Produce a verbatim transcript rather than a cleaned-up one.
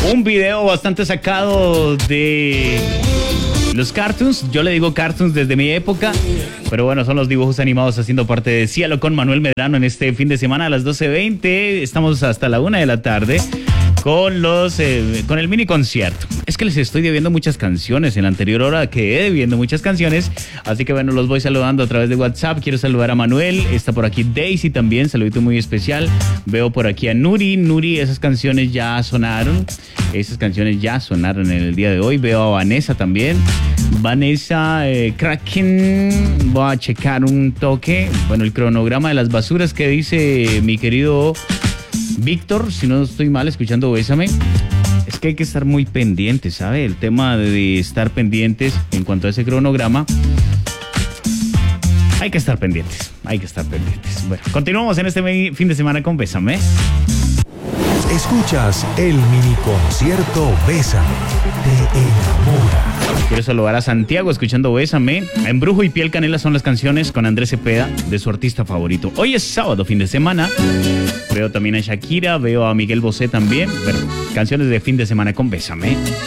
Un video bastante sacado de los cartoons. Yo le digo cartoons desde mi época, pero bueno, son los dibujos animados haciendo parte de Cielo con Manuel Medrano en este fin de semana a las doce veinte. Estamos hasta la una de la tarde con los eh, con el mini concierto. Es que les estoy debiendo muchas canciones. En la anterior hora quedé debiendo muchas canciones, así que bueno, los voy saludando a través de WhatsApp. Quiero saludar a Manuel, está por aquí Daisy también, saludito muy especial. Veo por aquí a Nuri. Nuri, esas canciones ya sonaron. Esas canciones ya sonaron en el día de hoy. Veo a Vanessa también. Vanessa eh, Kraken. Voy a checar un toque. Bueno, el cronograma de las basuras que dice mi querido Víctor, si no estoy mal escuchando Bésame. Es que hay que estar muy pendientes, ¿sabe? El tema de estar pendientes en cuanto a ese cronograma. Hay que estar pendientes, hay que estar pendientes. Bueno, continuamos en este fin de semana con Bésame. Escuchas el mini concierto Bésame, te enamora. Quiero saludar a Santiago escuchando Bésame. Embrujo y Piel Canela son las canciones con Andrés Cepeda de su artista favorito. Hoy es sábado, fin de semana. Veo también a Shakira, veo a Miguel Bosé también. Pero canciones de fin de semana con Bésame.